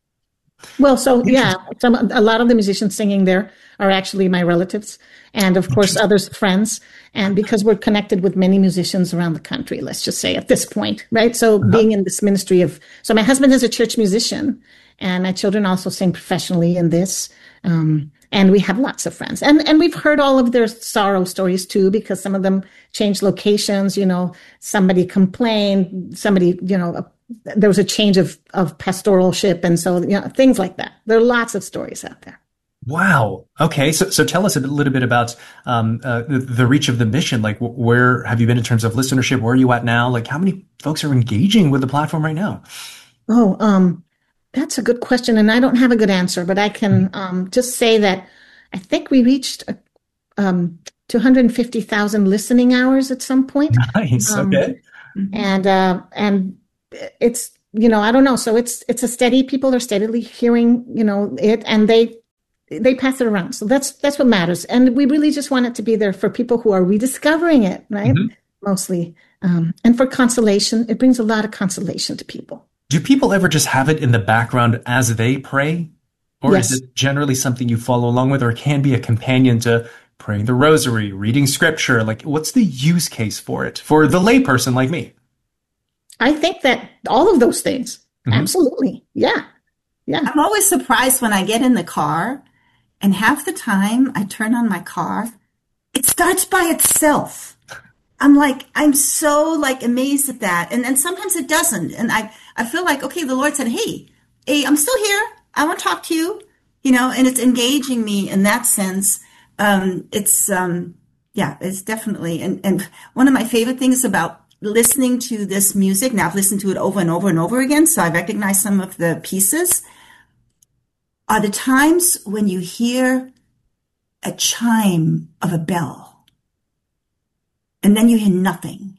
Well, so yeah, some, a lot of the musicians singing there are actually my relatives, and of course others friends. And because we're connected with many musicians around the country, let's just say at this point, right? So uh-huh. being in this ministry of, so my husband is a church musician, and my children also sing professionally in this. Um, And we have lots of friends. And and we've heard all of their sorrow stories too, because some of them changed locations. You know, somebody complained, somebody, you know, there was a change of, of pastoralship. And so, you know, things like that. There are lots of stories out there. Wow. Okay. So, so tell us a little bit about um, uh, the, the reach of the mission. Like, where have you been in terms of listenership? Where are you at now? Like, how many folks are engaging with the platform right now? Oh, um, that's a good question. And I don't have a good answer, but I can um, just say that I think we reached uh, um, two hundred fifty thousand listening hours at some point. Nice. Um, okay. And, uh, and it's, you know, I don't know. So it's, it's a steady, people are steadily hearing, you know, it, and they, they pass it around. So that's, that's what matters. And we really just want it to be there for people who are rediscovering it, right? Mm-hmm. Mostly. Um, and for consolation, it brings a lot of consolation to people. Do people ever just have it in the background as they pray? Or yes. Is it generally something you follow along with, or it can be a companion to praying the rosary, reading scripture? Like, what's the use case for it for the layperson like me? I think that all of those things. Mm-hmm. Absolutely. Yeah. Yeah. I'm always surprised when I get in the car, and half the time I turn on my car, it starts by itself. I'm like, I'm so like amazed at that. And then sometimes it doesn't. And I, I feel like, okay, the Lord said, hey, hey, I'm still here. I want to talk to you, you know, and it's engaging me in that sense. Um, it's, um, yeah, it's definitely. And, and one of my favorite things about listening to this music, now I've listened to it over and over and over again, so I recognize some of the pieces, are the times when you hear a chime of a bell and then you hear nothing.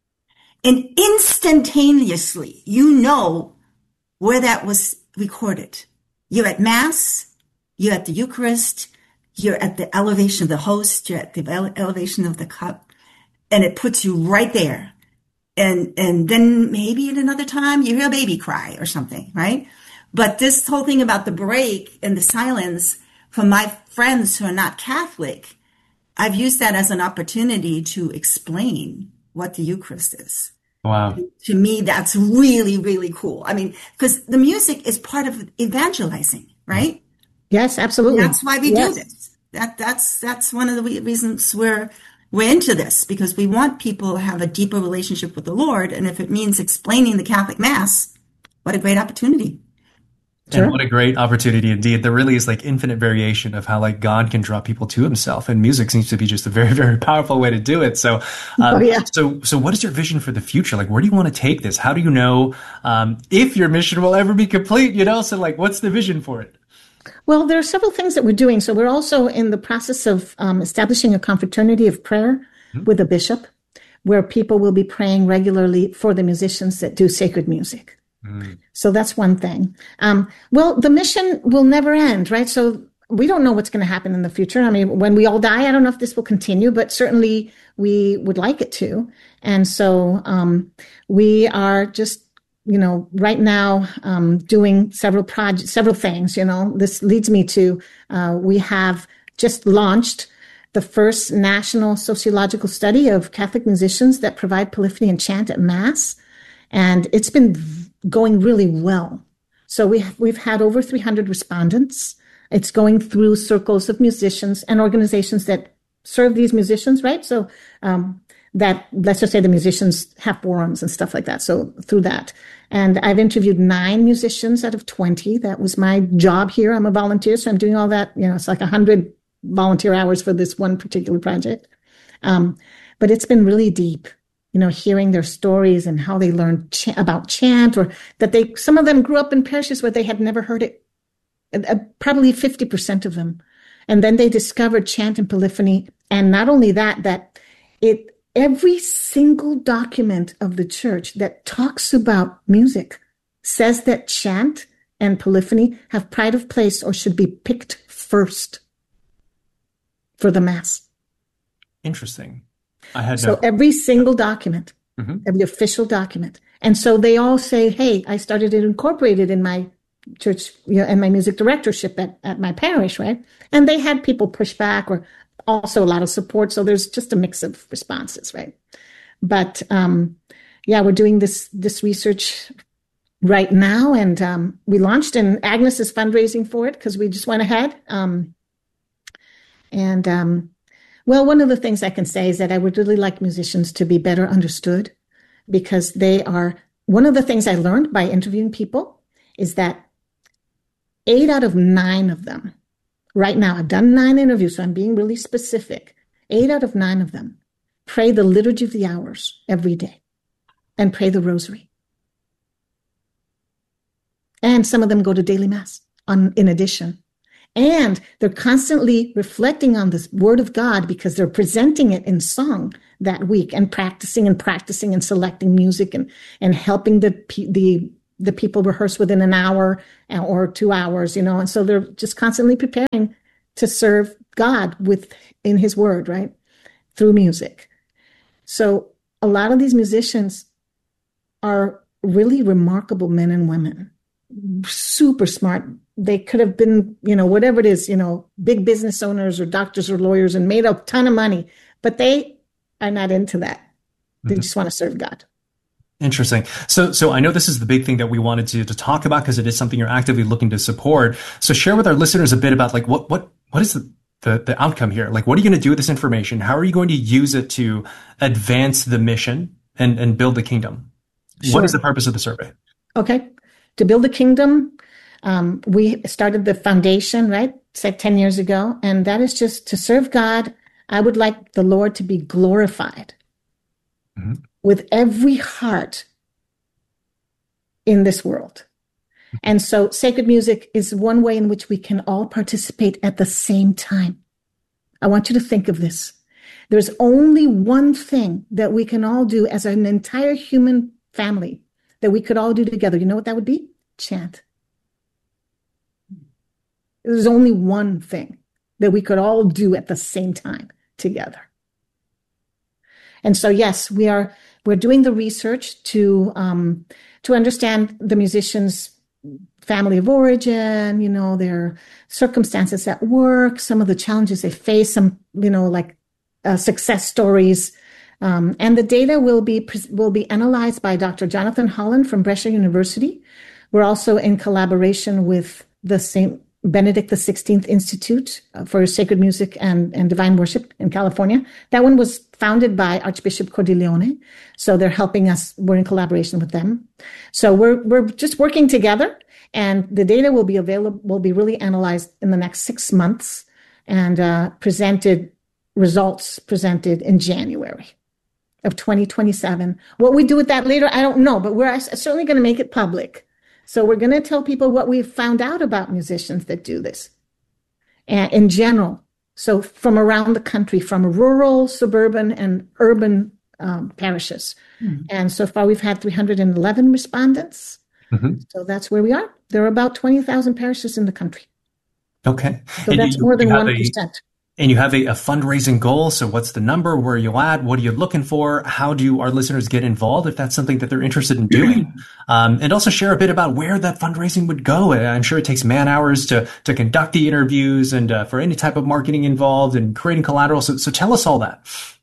And instantaneously, you know where that was recorded. You're at Mass, you're at the Eucharist, you're at the elevation of the host, you're at the ele- elevation of the cup, and it puts you right there. And, and then maybe at another time you hear a baby cry or something, right? But this whole thing about the break and the silence, from my friends who are not Catholic, I've used that as an opportunity to explain what the Eucharist is. Wow. To me, that's really, really cool. I mean, because the music is part of evangelizing, right? Yes, absolutely. That's why we yes. do this. That, that's, that's one of the reasons we're, we're into this, because we want people to have a deeper relationship with the Lord. And if it means explaining the Catholic Mass, what a great opportunity. Sure. And what a great opportunity indeed. There really is like infinite variation of how like God can draw people to himself, and music seems to be just a very, very powerful way to do it. So, um, oh, yeah. so, so what is your vision for the future? Like, where do you want to take this? How do you know, um, if your mission will ever be complete, you know? So like, what's the vision for it? Well, there are several things that we're doing. So we're also in the process of um, establishing a confraternity of prayer mm-hmm. with a bishop, where people will be praying regularly for the musicians that do sacred music. Mm. So that's one thing. Um, well, the mission will never end, right? So we don't know what's going to happen in the future. I mean, when we all die, I don't know if this will continue, but certainly we would like it to. And so um, we are just, you know, right now um, doing several projects, several things. You know, this leads me to uh, we have just launched the first national sociological study of Catholic musicians that provide polyphony and chant at Mass. And it's been going really well. So we have, we've had over three hundred respondents. It's going through circles of musicians and organizations that serve these musicians, right? So um, that, let's just say the musicians have forums and stuff like that. So through that. And I've interviewed nine musicians out of twenty. That was my job here. I'm a volunteer, so I'm doing all that. You know, it's like one hundred volunteer hours for this one particular project. Um, but it's been really deep. You know, hearing their stories and how they learned ch- about chant, or that they, some of them grew up in parishes where they had never heard it, uh, probably fifty percent of them. And then they discovered chant and polyphony. And not only that, that it, every single document of the church that talks about music says that chant and polyphony have pride of place or should be picked first for the Mass. Interesting. I had so no- every single document, mm-hmm. every official document. And so they all say, hey, I started it incorporated in my church, you know, and my music directorship at, at my parish, right? And they had people push back, or also a lot of support. So there's just a mix of responses, right? But um, yeah, we're doing this this research right now. And um, we launched, and Agnes is fundraising for it because we just went ahead. Um, And, um, well, one of the things I can say is that I would really like musicians to be better understood, because they are, one of the things I learned by interviewing people is that eight out of nine of them, right now, I've done nine interviews, so I'm being really specific. Eight out of nine of them pray the Liturgy of the Hours every day and pray the Rosary. And some of them go to daily Mass on, in addition. And they're constantly reflecting on this Word of God because they're presenting it in song that week and practicing and practicing and selecting music and, and helping the, the, the people rehearse within an hour or two hours, you know. And so they're just constantly preparing to serve God with in His Word, right? Through music. So a lot of these musicians are really remarkable men and women, super smart. They could have been, you know, whatever it is, you know, big business owners or doctors or lawyers and made a ton of money, but they are not into that. They mm-hmm. just want to serve God. Interesting. So, so I know this is the big thing that we wanted to, to talk about because it is something you're actively looking to support. So share with our listeners a bit about like what, what, what is the, the, the outcome here? Like, what are you going to do with this information? How are you going to use it to advance the mission and, and build the kingdom? Sure. What is the purpose of the survey? Okay. To build the kingdom, um, we started the foundation, right? Said ten years ago. And that is just to serve God. I would like the Lord to be glorified mm-hmm. with every heart in this world. And so sacred music is one way in which we can all participate at the same time. I want you to think of this. There's only one thing that we can all do as an entire human family that we could all do together. You know what that would be? Chant. There's only one thing that we could all do at the same time together. And so, yes, we are, we're doing the research to, um, to understand the musicians' family of origin, you know, their circumstances at work, some of the challenges they face, some, you know, like uh, success stories. Um, and the data will be, will be analyzed by Doctor Jonathan Holland from Brescia University. We're also in collaboration with the Saint Benedict the sixteenth Institute for Sacred Music and, and Divine Worship in California. That one was founded by Archbishop Cordileone. So they're helping us. We're in collaboration with them. So we're, we're just working together, and the data will be available, will be really analyzed in the next six months and uh, presented, results presented in January of twenty twenty-seven. What we do with that later, I don't know, but we're certainly going to make it public. So we're going to tell people what we've found out about musicians that do this and in general. So from around the country, from rural, suburban, and urban um, parishes. Mm-hmm. And so far we've had three hundred eleven respondents. Mm-hmm. So that's where we are. There are about twenty thousand parishes in the country. Okay. So and that's you, more than you one percent. And you have a, a fundraising goal. So what's the number? Where are you at? What are you looking for? How do our listeners get involved if that's something that they're interested in doing? Um, and also share a bit about where that fundraising would go. I'm sure it takes man hours to, to conduct the interviews and uh, for any type of marketing involved and creating collateral. So, so tell us all that.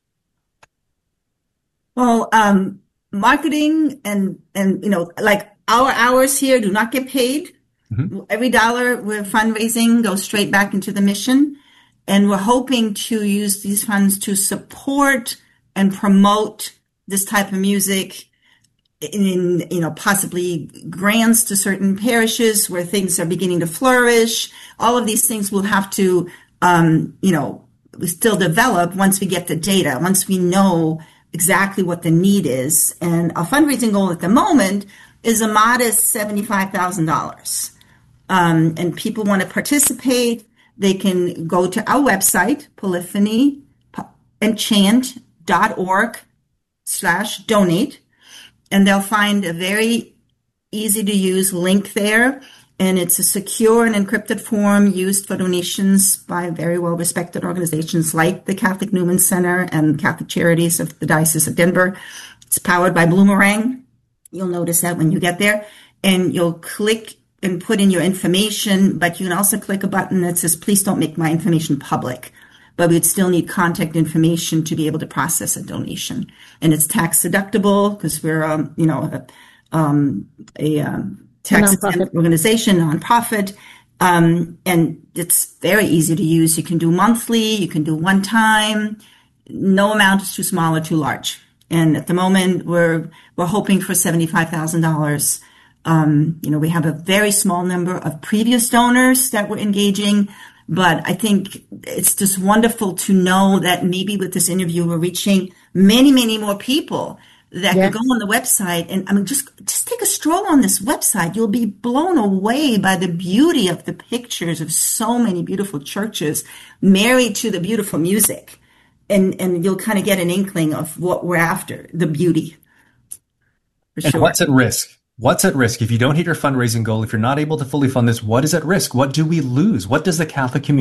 Well, um, marketing and, and, you know, like our hours here do not get paid. Mm-hmm. Every dollar we're fundraising goes straight back into the mission. And we're hoping to use these funds to support and promote this type of music in, in, you know, possibly grants to certain parishes where things are beginning to flourish. All of these things will have to, um, you know, still develop once we get the data, once we know exactly what the need is. And our fundraising goal at the moment is a modest seventy-five thousand dollars. Um, and people want to participate. They can go to our website, polyphony and chant dot org slash donate, and they'll find a very easy to use link there. And it's a secure and encrypted form used for donations by very well respected organizations like the Catholic Newman Center and Catholic Charities of the Diocese of Denver. It's powered by Bloomerang. You'll notice that when you get there, and you'll click and put in your information, but you can also click a button that says, please don't make my information public. But we'd still need contact information to be able to process a donation. And it's tax deductible because we're, um, you know, a, um, a um, tax exempt organization, nonprofit. Um, and it's very easy to use. You can do monthly, you can do one time. No amount is too small or too large. And at the moment, we're we're hoping for seventy-five thousand dollars. Um, you know, we have a very small number of previous donors that we're engaging, but I think it's just wonderful to know that maybe with this interview, we're reaching many, many more people that yeah. can go on the website. And I mean, just, just take a stroll on this website. You'll be blown away by the beauty of the pictures of so many beautiful churches married to the beautiful music. And, and you'll kind of get an inkling of what we're after, the beauty. For and sure. What's at risk? What's at risk? If you don't hit your fundraising goal, if you're not able to fully fund this, what is at risk? What do we lose? What does the Catholic community